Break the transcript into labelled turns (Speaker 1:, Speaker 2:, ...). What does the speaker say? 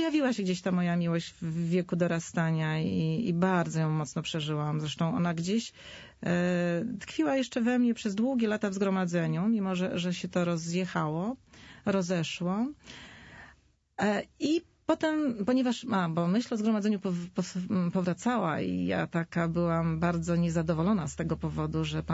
Speaker 1: pojawiła się gdzieś ta moja miłość w wieku dorastania i bardzo ją mocno przeżyłam. Zresztą ona gdzieś tkwiła jeszcze we mnie przez długie lata w zgromadzeniu, mimo że się to rozeszło. I potem, ponieważ, bo myśl o zgromadzeniu powracała i ja taka byłam bardzo niezadowolona z tego powodu, że